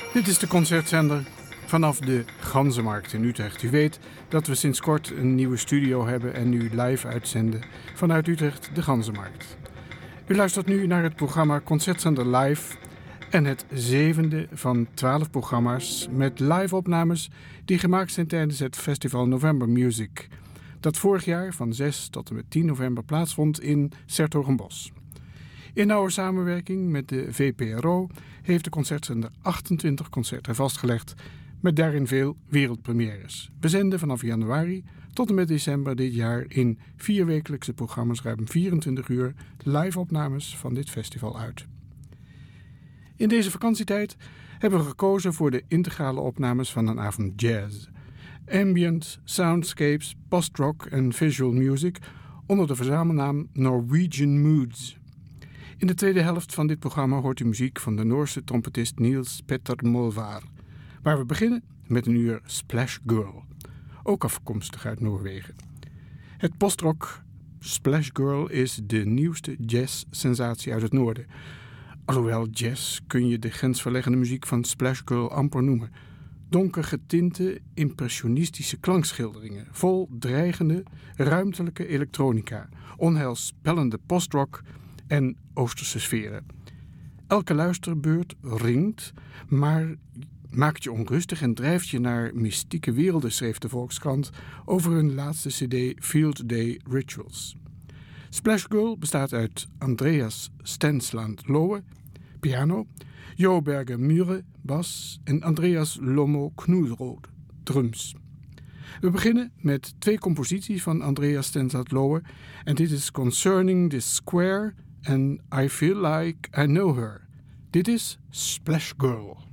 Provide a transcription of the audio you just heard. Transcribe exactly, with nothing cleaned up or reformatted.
Dit is de concertzender vanaf de Ganzenmarkt in Utrecht. U weet dat we sinds kort een nieuwe studio hebben en nu live uitzenden vanuit Utrecht, de Ganzenmarkt. U luistert nu naar het programma Concertzender Live en het zevende van twaalf programma's met live-opnames die gemaakt zijn tijdens het festival November Music, dat vorig jaar van zes tot en met tien november plaatsvond in 's-Hertogenbosch. In nauwe samenwerking met de V P R O heeft de concertzender achtentwintig concerten vastgelegd, met daarin veel wereldpremières. We zenden vanaf januari tot en met december dit jaar in vier wekelijkse programma's ruim vierentwintig uur live-opnames van dit festival uit. In deze vakantietijd hebben we gekozen voor de integrale opnames van een avond jazz. Ambient, soundscapes, post-rock en visual music onder de verzamelnaam Norwegian Moods. In de tweede helft van dit programma hoort u muziek van de Noorse trompetist Niels Petter Molvær, waar we beginnen met een uur Splash Girl, ook afkomstig uit Noorwegen. Het postrock Splash Girl is de nieuwste jazz-sensatie uit het noorden. Alhoewel jazz kun je de grensverleggende muziek van Splash Girl amper noemen. Donker getinte, impressionistische klankschilderingen, vol dreigende, ruimtelijke elektronica, onheilspellende postrock en oosterse sferen. Elke luisterbeurt ringt, maar maakt je onrustig en drijft je naar mystieke werelden, schreef de Volkskrant over hun laatste cd Field Day Rituals. Splash Girl bestaat uit Andreas Stensland Lohe, piano, Jo Berger Mure, bas en Andreas Lomo Knudroth, drums. We beginnen met twee composities van Andreas Stensland Lohe en dit is Concerning the Square en I Feel Like I Know Her. Dit is Splash Girl.